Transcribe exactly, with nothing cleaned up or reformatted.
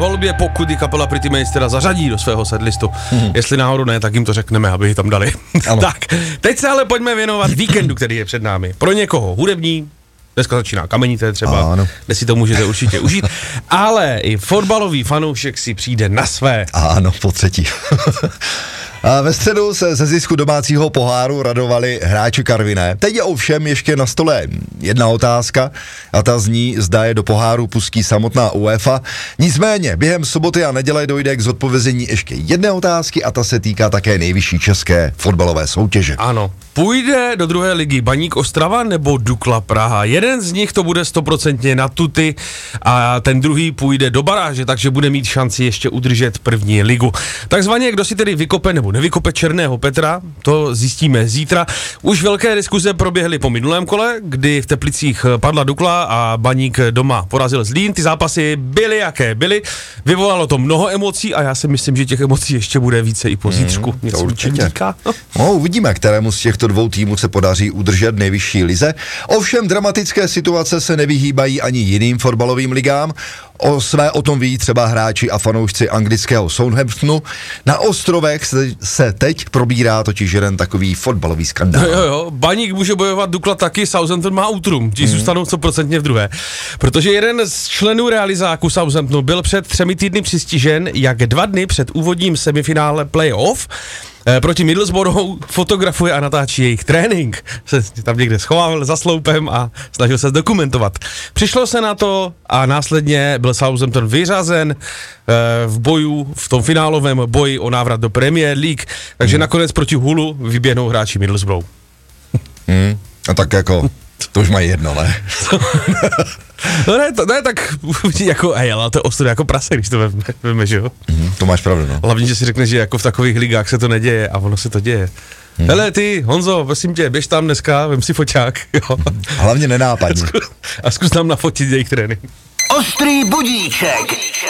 volbě, pokud ji kapela Pretty Mates teda zařadí do svého setlistu. Hmm. Jestli náhodou ne, tak jim to řekneme, aby ji tam dali. Tak, teď se ale pojďme věnovat víkendu, který je před námi. Pro někoho hudební, dneska začíná Kamenité třeba, ano. kde si to můžete určitě užít, ale i fotbalový fanoušek si přijde na své. Ano, po třetí. A ve středu se ze zisku domácího poháru radovali hráči Karviné. Teď je ovšem ještě na stole jedna otázka a ta zní, zda je do poháru pustí samotná UEFA. Nicméně během soboty a neděle dojde k zodpovězení ještě jedné otázky a ta se týká také nejvyšší české fotbalové soutěže. Ano. Půjde do druhé ligy Baník Ostrava nebo Dukla Praha? Jeden z nich to bude stoprocentně na tuty a ten druhý půjde do baráže, takže bude mít šanci ještě udržet první ligu. Takzvaně, kdo si tedy vykope nebo nevykope Černého Petra, to zjistíme zítra. Už velké diskuze proběhly po minulém kole, kdy v Teplicích padla Dukla a Baník doma porazil Zlín. Ty zápasy byly, jaké byly. Vyvolalo to mnoho emocí a já si myslím, že těch emocí ještě bude více i po zítřku. Hmm, to určitě. Říká? No. no, uvidíme, kterému z těchto dvou týmů se podaří udržet nejvyšší lize. Ovšem dramatické situace se nevyhýbají ani jiným fotbalovým ligám. O své o tom ví třeba hráči a fanoušci anglického Southamptonu. Na ostrovech se, se teď probírá totiž jeden takový fotbalový skandál. Jo, jo, Baník může bojovat, Dukla taky, Southampton má útrum, ti hmm. zůstanou sto procent v druhé. Protože jeden z členů realizáku Southamptonu byl před třemi týdny přistižen, jak dva dny před úvodním semifinále playoff proti Middlesbroughu fotografuje a natáčí jejich trénink. Se tam někde schoval za sloupem a snažil se zdokumentovat. Přišlo se na to a následně byl Southampton vyřazen v boju, v tom finálovém boji o návrat do Premier League, takže hmm. nakonec proti Hullu vyběhnou hráči Middlesbrough. Hmm. A tak jako, to už mají jedno, ne? No ne, to, ne, tak jako, hej, ale to je ostuda jako prase, když to veme, veme že jo? Mm, to máš pravdu, no. Hlavně, že si řekneš, že jako v takových ligách se to neděje a ono se to děje. Hmm. Hele ty, Honzo, prosím tě, běž tam dneska, vem si foťák, jo. Hlavně nenápadně. A zkus, a zkus nám nafotit jejich trénink. Ostrý budíček.